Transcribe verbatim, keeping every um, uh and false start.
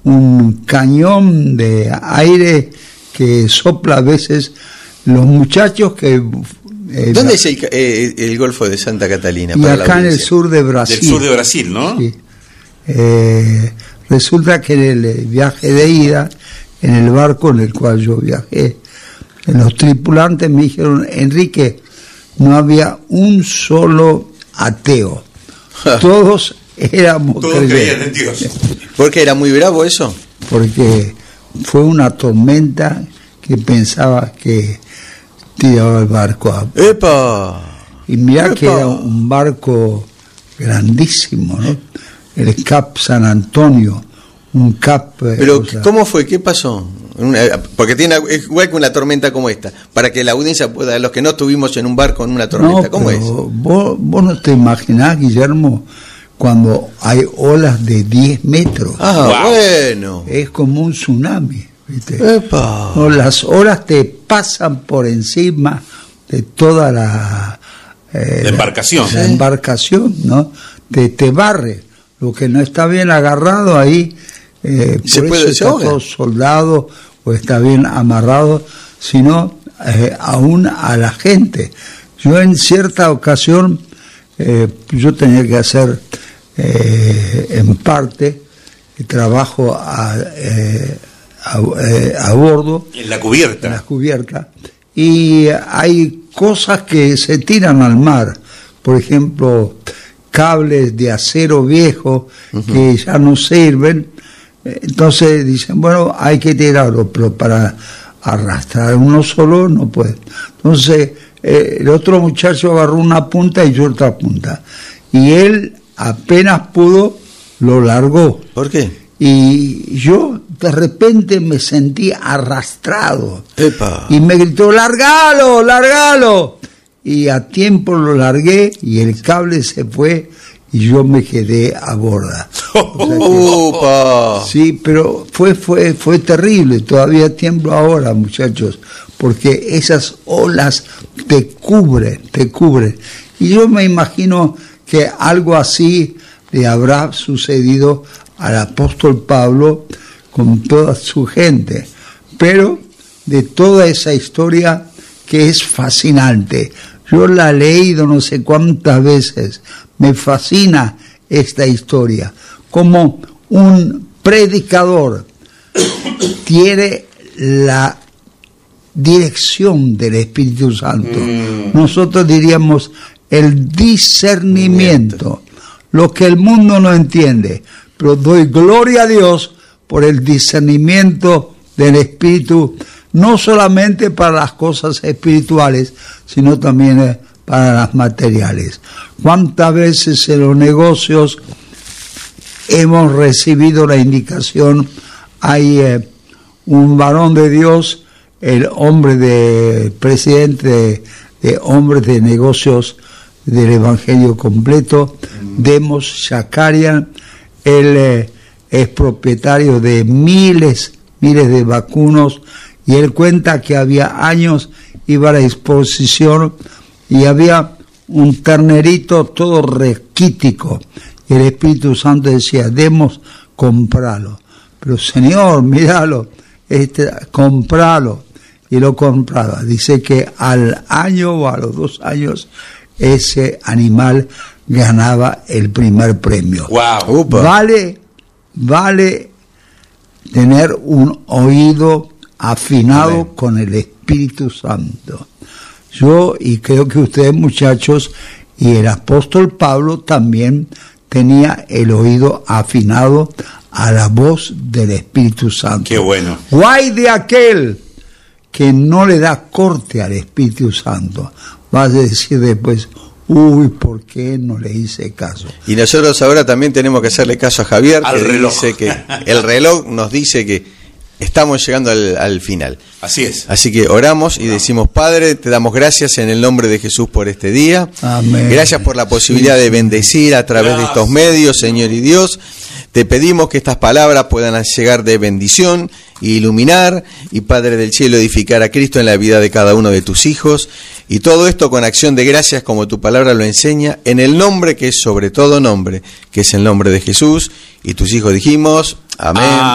un cañón de aire que sopla a veces. Los muchachos que... Eh, ¿Dónde la, es el, eh, el Golfo de Santa Catalina? Y para acá en el sur de Brasil. Del sur de Brasil, ¿no? Sí. Eh, resulta que en el viaje de ida, en el barco en el cual yo viajé, los tripulantes me dijeron, Enrique, no había un solo ateo. Todos éramos Todos creían en Dios. ¿Por qué era muy bravo eso? Porque fue una tormenta que pensaba que tiraba el barco a... ¡Epa! Y mirá ¡Epa! Que era un barco grandísimo, ¿no? El Cap San Antonio, un Cap... Pero, o sea, ¿cómo fue? ¿Qué pasó? Una, porque tiene es igual que una tormenta como esta, para que la audiencia pueda, los que no estuvimos en un barco en una tormenta, no, ¿cómo es? Vos, vos no te imaginás, Guillermo, cuando hay olas de diez metros. Ah, wow. Bueno. Es como un tsunami, ¿viste? ¡Epa! No, las olas te pasan por encima de toda la... Eh, la embarcación. La, la embarcación, ¿no? Te, te barre. Lo que no está bien agarrado ahí... Eh, ¿Se por puede eso está todo soldado o está bien amarrado, sino eh, aún a la gente. Yo en cierta ocasión, eh, yo tenía que hacer eh, en parte el trabajo a, eh, a, eh, a bordo. En la cubierta. En la cubierta. Y hay cosas que se tiran al mar. Por ejemplo, cables de acero viejo uh-huh. que ya no sirven. Entonces dicen, bueno, hay que tirarlo, pero para arrastrar uno solo no puede. Entonces eh, el otro muchacho agarró una punta y yo otra punta. Y él apenas pudo, lo largó. ¿Por qué? Y yo de repente me sentí arrastrado. ¡Epa! Y me gritó, ¡largalo, largalo! Y a tiempo lo largué y el cable se fue. Y yo me quedé a borda. O sea que, sí, pero fue fue fue terrible. Todavía tiemblo ahora, muchachos, porque esas olas te cubren, te cubren. Y yo me imagino que algo así le habrá sucedido al apóstol Pablo con toda su gente. Pero de toda esa historia que es fascinante, yo la he leído no sé cuántas veces. Me fascina esta historia, como un predicador tiene la dirección del Espíritu Santo. Mm. Nosotros diríamos el discernimiento, lo que el mundo no entiende, pero doy gloria a Dios por el discernimiento del Espíritu, no solamente para las cosas espirituales, sino también para las materiales. ¿Cuántas veces en los negocios hemos recibido la indicación? Hay eh, un varón de Dios, el hombre de presidente de, de hombres de negocios del Evangelio completo, Demos Shakarian, él eh, es propietario de miles, miles de vacunos, y él cuenta que había años, iba a la exposición, y había un ternerito todo requítico. Y el Espíritu Santo decía, demos, compralo. Pero Señor, míralo, este, compralo. Y lo compraba. Dice que al año o a los dos años, ese animal ganaba el primer premio. Wow. Vale, vale tener un oído afinado Amén. Con el Espíritu Santo. Yo, y creo que ustedes, muchachos, y el apóstol Pablo también tenía el oído afinado a la voz del Espíritu Santo. ¡Qué bueno! Guay de aquel que no le da corte al Espíritu Santo. Vas a decir después, uy, ¿por qué no le hice caso? Y nosotros ahora también tenemos que hacerle caso a Javier, al que reloj. dice que el reloj nos dice que estamos llegando al, al final. Así es. Así que oramos y decimos, Padre, te damos gracias en el nombre de Jesús por este día. Amén. Gracias por la posibilidad sí. de bendecir a través gracias. de estos medios, Señor y Dios. Te pedimos que estas palabras puedan llegar de bendición, iluminar y, Padre del cielo, edificar a Cristo en la vida de cada uno de tus hijos. Y todo esto con acción de gracias, como tu palabra lo enseña, en el nombre que es sobre todo nombre, que es el nombre de Jesús. Y tus hijos dijimos, amén. Ah.